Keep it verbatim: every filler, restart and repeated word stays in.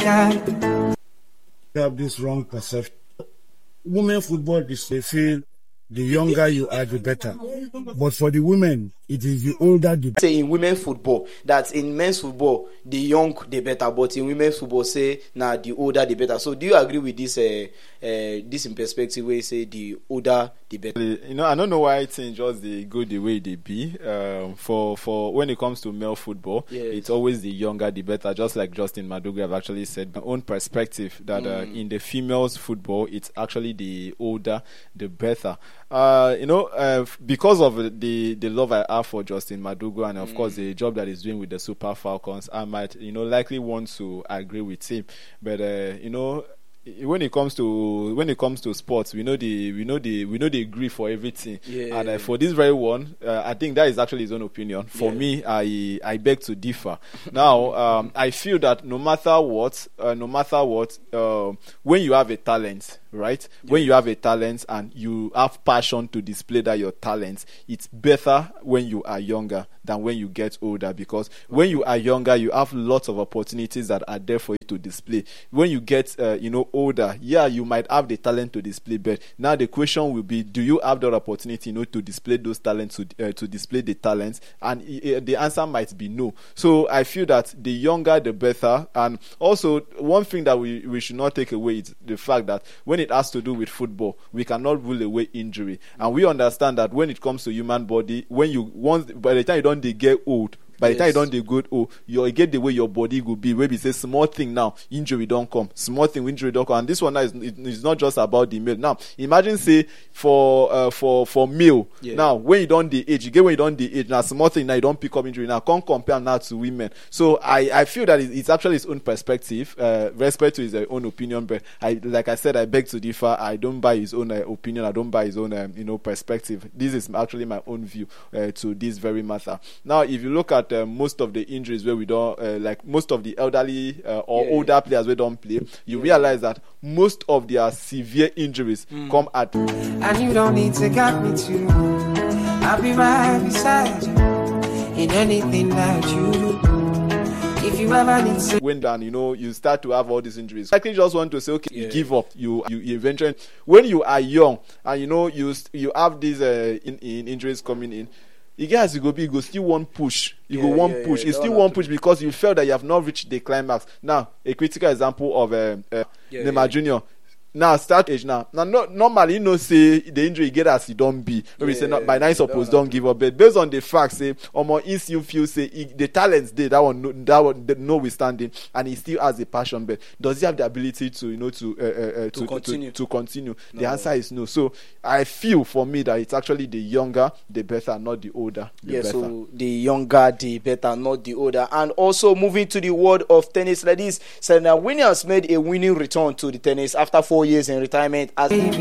have this wrong perception. Women football, they feel the younger you are, the better. But for the women, it is the older the better. Say in women football, that in men's football, the young the better. But in women's football, say now nah, the older the better. So do you agree with this? Uh, uh, this in perspective where you say the older the better. You know, I don't know why things just they go the way they be. Um, for for when it comes to male football, yes. It's always the younger the better. Just like Justin Madugu have actually said, my own perspective that mm. uh, in the females football, it's actually the older the better. Uh, you know, uh, because of the the love I have for Justin Madugu and of mm. course the job that he's doing with the Super Falcons, I might, you know, likely want to agree with him. But uh, you know, when it comes to when it comes to sports, we know the we know the we know they agree for everything. Yeah. And uh, for this very one, uh, I think that is actually his own opinion. For yeah. me, I I beg to differ. Now, um, I feel that no matter what, uh, no matter what, uh, when you have a talent. Right? Yeah. When you have a talent and you have passion to display that your talent, it's better when you are younger than when you get older, because when you are younger, you have lots of opportunities that are there for you to display. When you get, uh, you know, older, yeah, you might have the talent to display, but now the question will be, do you have that opportunity, you know, to display those talents, to, uh, to display the talents? And uh, the answer might be no. So I feel that the younger, the better. And also, one thing that we, we should not take away is the fact that when it has to do with football, we cannot rule away injury, and we understand that when it comes to human body, when you once by the time you don't they get old, by the yes. time you don't they good, oh, you get the way your body will be. Maybe say small thing now, injury don't come. Small thing, injury don't come. And this one now is it, it's not just about the male. Now, imagine say for uh, for for male. Yeah. Now, when you don't the age, you get when you don't the age. Now, small thing now you don't pick up injury. Now, can't compare now to women. So I, I feel that it's actually his own perspective. Uh, respect to his uh, own opinion, but I like I said, I beg to differ. I don't buy his own uh, opinion. I don't buy his own um, you know perspective. This is actually my own view uh, to this very matter. Now, if you look at Uh, most of the injuries where we don't uh, like most of the elderly uh, or yeah, older yeah. players we don't play, you yeah. realize that most of their severe injuries mm. come at and you don't need to guide me to I'll be right beside you in anything that you do. If you ever need to when down, you know, you start to have all these injuries. I actually just want to say, okay, yeah. you give up. You, you you eventually, when you are young and you know you you have these uh, in, in injuries coming in. You guys, you go be, you go still one push. You yeah, go one yeah, push. Yeah, you still one push because you felt that you have not reached the climax. Now, a critical example of uh, uh, yeah, Neymar yeah. Junior Now start age now. Now no, normally you know say the injury you get as you don't be. Maybe yeah, say not by nine suppose don't, don't give up. But based on the fact say or more easy you feel say he, the talents there that one no, that one notwithstanding, and he still has a passion. But does he have the ability to you know to uh, uh, uh, to, to continue? To, to continue? No. The answer is no. So I feel for me that it's actually the younger the better, not the older. The yeah. better. So the younger the better, not the older. And also moving to the world of tennis, ladies. Serena Williams made a winning return to the tennis after four years in retirement as